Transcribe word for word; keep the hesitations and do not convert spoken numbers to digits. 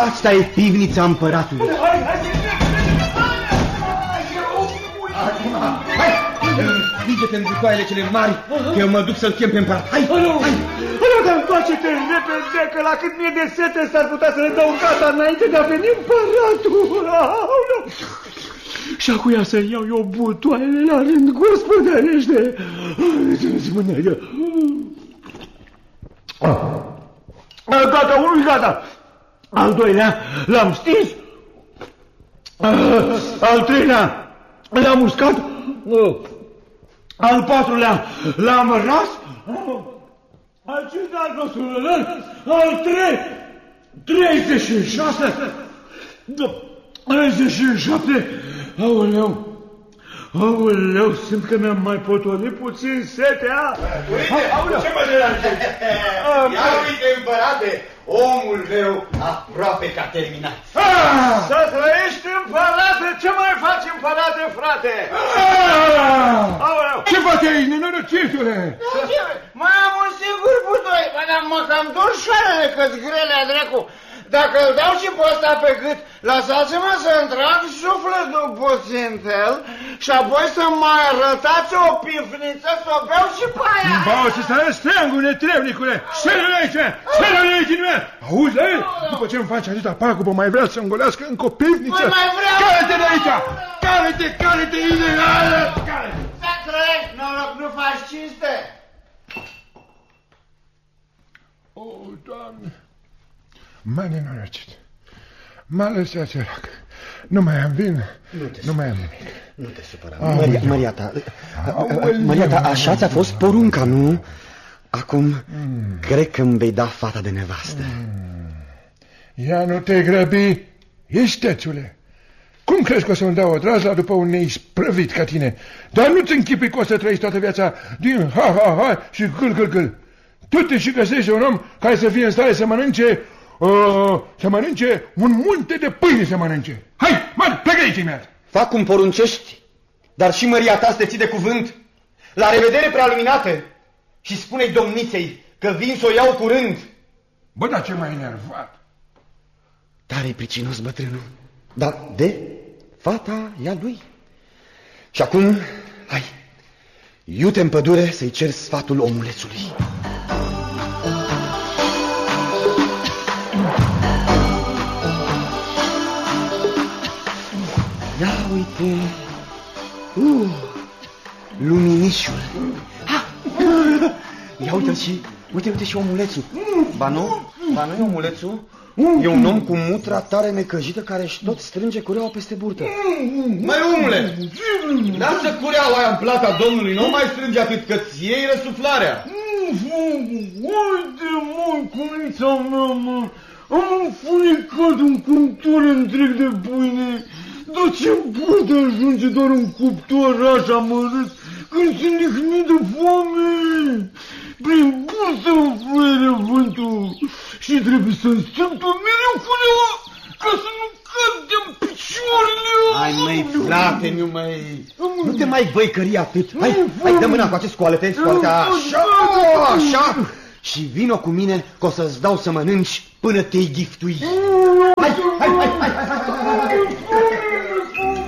Asta e pivnița împăratului. Hai, hai, hai, împinge-te în butoaiele cele mari, că eu mă duc să-l chem pe împărat. Hai, hai, hai. Hai, dar întoarce-te repede, că la cât mi-e de sete s-ar putea să le dau în gata înainte de a veni împăratul. Și acuia să-i iau eu butoaiele la rând, gospodărește. Spune-i. Gata, unul gata. Al doilea l-am stins. Al treilea l-am uscat. Al patrulea l-am ras. Al cincilea nostru, al trei, treizeci și șase, treizeci și șapte, aoleu, aoleu, simt că mi-am mai potolit puțin setea. Ce mă deranjezi? Ia uite, împărate, omul meu aproape că a terminat. Să trăiești, împărate, ce mai faci, împărate, frate? Aoleu! Ce faci aici, nenorocitule? Mai am un singur butoi, dar mă cam dor șoarele că-ți grele, dracu. Dacă îl dau și pe ăsta pe gât, lăsați-mă să-mi trag sufletul puțin fel și apoi să mai arătați o pifniță să o beau și pe aia. Ba, o să stai steangul, netrebnicule! Șeră aici! Șeră aici din mea! Auzi, ei? După ce îmi faci atâta pagubă, mai vrea să îngolească încă o pivniță? Păi mai vreau! Care-te de aici! Care-te, care-te, ideală! Care-te! Să trăiești, noroc, nu faci cinste! O, Doamne! M-a nenorocit. M-a lăsat sărac. Nu mai am vin, nu, nu mai am nimic. Nu te supăra. Maria, Maria ta, Maria ta, așa ți-a fost porunca, nu? Acum, mm. cred că îmi vei da fata de nevastă. Mm. Ia nu te grăbi, istețule. Cum crezi că o să-mi dau o drazla după un neisprăvit ca tine? Dar nu-ți închipui că o să trăiești toată viața din ha-ha-ha și gâl-gâl-gâl. Tu te și găsești un om care să fie în stare să mănânce... Uh, să mănânce un munte de pâine să mănânce. Hai, mă, plecă aici imediat. Fac cum poruncești, dar și măria ta să te ții de cuvânt. La revedere, prealuminată. Și spune-i domniței că vin să o iau curând. Bă, dar ce m-ai enervat. Tare pricinos bătrânul. Dar de fata e a lui. Și acum, hai, iute în pădure să-i cer sfatul omulețului. Ia uite, uh, luminișul. Ha! Ia uite-l și, uite, uite și omulețul. Ba nu, ba nu e omulețul. E un om cu mutra tare necăjită care își tot strânge cureaua peste burtă. Măi, omule, lasă cureaua aia în plata domnului, nu mai strânge atât că ți iei răsuflarea. Uite, mă, cunița mea, mă, am înfunecat un cuptor întreg de pâine. Dar ce poate ajunge doar un cuptor așa mărât când sunt nihnit de foame? Prin bursă mă fluie vântul și trebuie să-mi strâng pe mereu cureaua ca să nu cad de-n picioarele. Hai, măi, frate, nu mai... Nu te mai băicări atât. Hai, hai, dă mâna cu acest scoalete, scoalete, așa, așa. Și vino cu mine că o să-ți dau să mănânci până te-i ghiftui. Hai, hai, hai, hai, hai, hai, hai, hai.